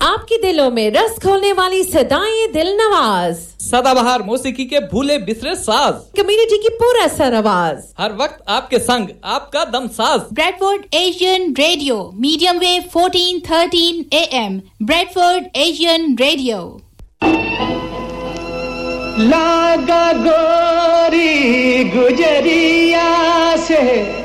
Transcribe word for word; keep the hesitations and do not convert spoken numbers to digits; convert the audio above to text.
आपके दिलों में रस खोलने वाली सदाएं दिल नवाज, सदाबहार मौसीकी के भूले बिसरे साज, कम्युनिटी की पूरा सर आवाज, हर वक्त आपके संग आपका दम साज। Bradford Asian radio, medium wave fourteen thirteen A M, Bradford Asian radio. लागा गोरी गुजरिया से